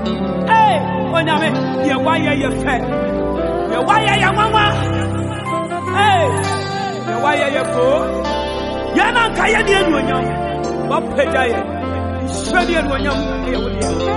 Hey, Onyame, ye why ye fair? Ye why ye mama? Hey, ye why ye go? Yana kaya di anyam. What peja ye? Shadi anyam ye.